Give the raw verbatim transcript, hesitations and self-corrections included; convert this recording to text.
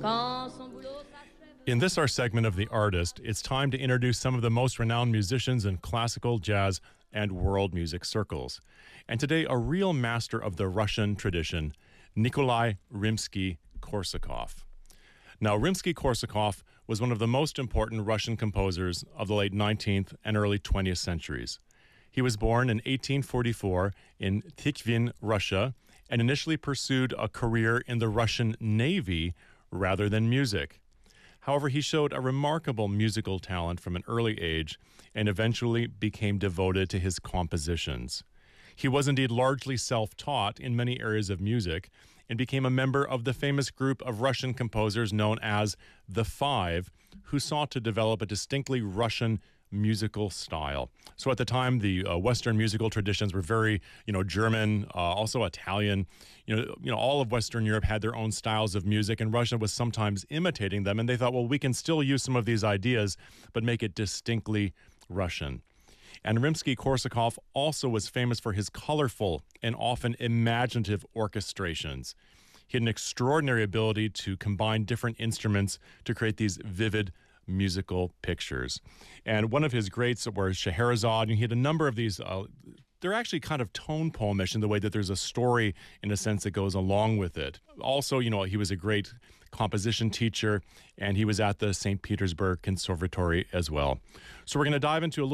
In this, our segment of The Artist, it's time to introduce some of the most renowned musicians in classical, jazz, and world music circles. And today, a real master of the Russian tradition, Nikolai Rimsky-Korsakov. Now, Rimsky-Korsakov was one of the most important Russian composers of the late nineteenth and early twentieth centuries. He was born in eighteen forty-four in Tikhvin, Russia, and initially pursued a career in the Russian Navy rather than music. However, he showed a remarkable musical talent from an early age and eventually became devoted to his compositions. He was indeed largely self-taught in many areas of music and became a member of the famous group of Russian composers known as the Five, who sought to develop a distinctly Russian musical style. So at the time, the uh, Western musical traditions were very, you know, German, uh, also Italian. You know, you know, all of Western Europe had their own styles of music, and Russia was sometimes imitating them. And they thought, well, we can still use some of these ideas, but make it distinctly Russian. And Rimsky-Korsakov also was famous for his colorful and often imaginative orchestrations. He had an extraordinary ability to combine different instruments to create these vivid musical pictures. And one of his greats was Scheherazade, and he had a number of these. Uh, they're actually kind of tone poemish in the way that there's a story, in a sense, that goes along with it. Also, you know, he was a great composition teacher, and he was at the Saint Petersburg Conservatory as well. So we're going to dive into a little